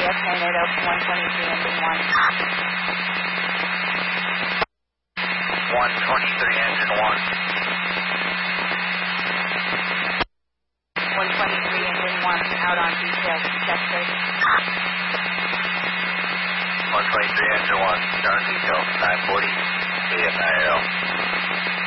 yes, Tornado 123 engine 1. 123 engine 1. 123 engine 1 out on detail, check 30. 123 engine 1, down detail, 940, KFIL.